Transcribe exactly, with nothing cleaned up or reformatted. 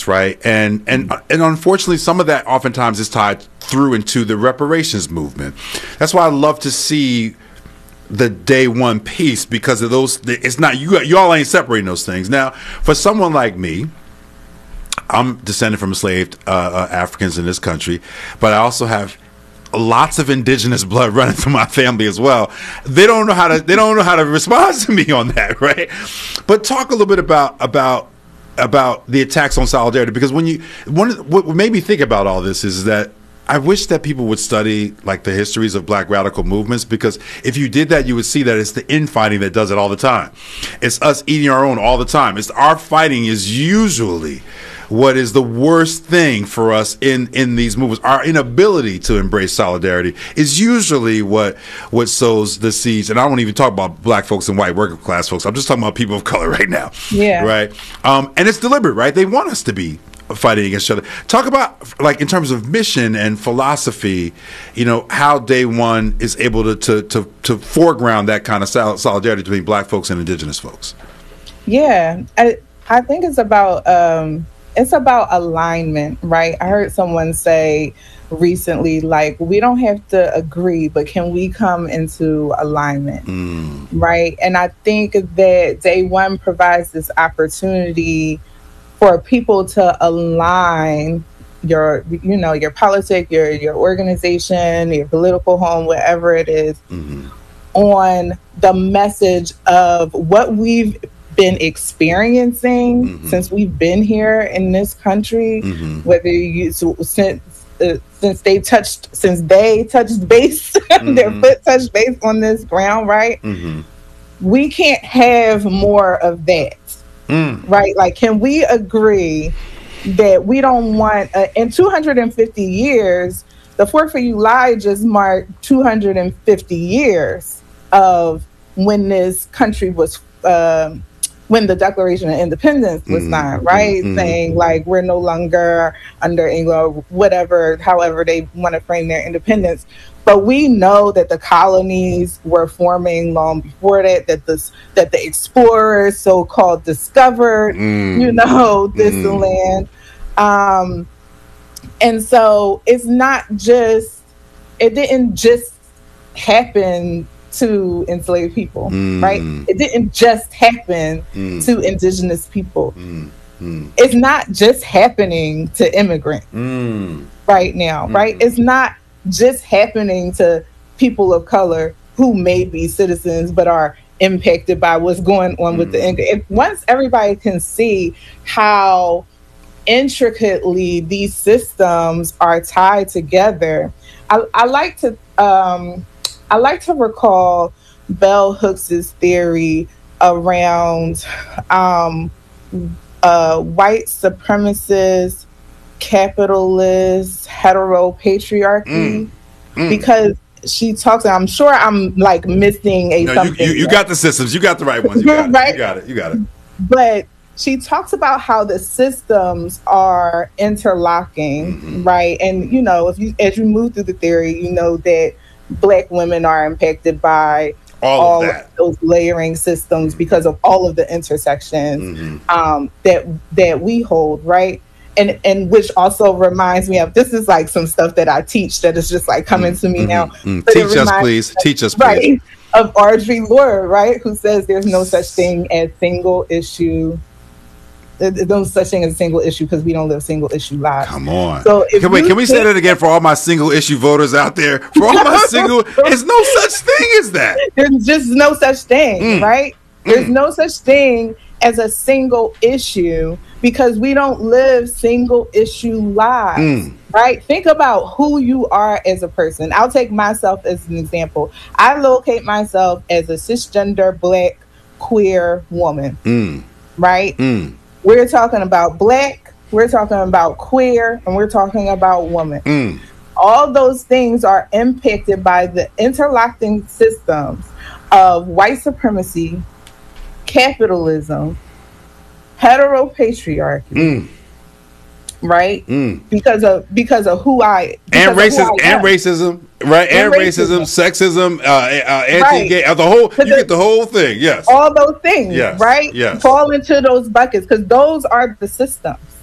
us, right? And and and unfortunately, some of that oftentimes is tied through into the reparations movement. That's why I love to see the day one piece, because of those. It's not you. Y'all ain't separating those things. Now, for someone like me, I'm descended from enslaved uh, uh, Africans in this country, but I also have lots of indigenous blood running through my family as well. They don't know how to. They don't know how to respond to me on that, right? But talk a little bit about about about the attacks on solidarity, because when you one what made me think about all this is that I wish that people would study like the histories of black radical movements, because if you did that, you would see that it's the infighting that does it all the time. It's us eating our own all the time. It's our fighting is usually what is the worst thing for us in, in these movements. Our inability to embrace solidarity is usually what what sows the seeds. And I don't even talk about black folks and white working class folks. I'm just talking about people of color right now. Yeah. Right. Um, and it's deliberate, right? They want us to be fighting against each other. Talk about, like, in terms of mission and philosophy, you know, how Day One is able to to to, to foreground that kind of solidarity between black folks and indigenous folks. Yeah, I I think it's about um, it's about alignment, right? I heard someone say recently, like, we don't have to agree, but can we come into alignment, mm. right? And I think that Day One provides this opportunity for people to align your, you know, your politic, your your organization, your political home, whatever it is, mm-hmm. on the message of what we've been experiencing mm-hmm. since we've been here in this country, mm-hmm. whether you since uh, since they touched since they touched base, mm-hmm. their foot touched base on this ground, right? Mm-hmm. We can't have more of that. Mm. Right? Like, can we agree that we don't want, uh, in two hundred fifty years, the fourth of July just marked two hundred fifty years of when this country was, um, when the Declaration of Independence was mm. signed, right? Mm. Saying, like, we're no longer under England, whatever, however they want to frame their independence. But we know that the colonies were forming long before that, that the, that the explorers so-called discovered, mm. you know, this mm. land. Um, and so it's not just, it didn't just happen to enslaved people, mm. right? It didn't just happen mm. to indigenous people. Mm. Mm. It's not just happening to immigrants mm. right now, mm. right? It's not just happening to people of color who may be citizens but are impacted by what's going on mm. with the income. If once everybody can see how intricately these systems are tied together, I, I like to um, I like to recall Bell Hooks's theory around um, uh, white supremacists, capitalist, heteropatriarchy, mm. Mm. because she talks, and I'm sure I'm like missing a no, something. You, you, you got the systems, you got the right ones, you got, right? it. you got it, you got it. But she talks about how the systems are interlocking, mm-hmm. right? And you know, if you as you move through the theory, you know that Black women are impacted by all, all of, of those layering systems because of all of the intersections mm-hmm. um, that that we hold, right? And and which also reminds me of, this is like some stuff that I teach that is just like coming mm-hmm. to me now. Mm-hmm. Teach us, please. Us, Teach us, please. Right, of Audre Lorde, right? Who says there's no such thing as single issue. There's no such thing as a single issue because we don't live single issue lives. Come on. So can, wait, can we say that again for all my single issue voters out there? For all my single, there's no such thing as that. There's just no such thing, mm. right? There's mm. no such thing as a single issue because we don't live single issue lives, mm. right? Think about who you are as a person. I'll take myself as an example. I locate myself as a cisgender, Black, queer woman, mm. right? Mm. We're talking about Black, we're talking about queer, and we're talking about woman. Mm. All those things are impacted by the interlocking systems of white supremacy, capitalism, heteropatriarchy, mm. right? Mm. Because of because of who I and racism and racism, right? And, and racism, racism, sexism, uh, uh, anti-gay, right. the whole you get the whole thing. Yes, all those things, yes. right? Yes, fall into those buckets because those are the systems.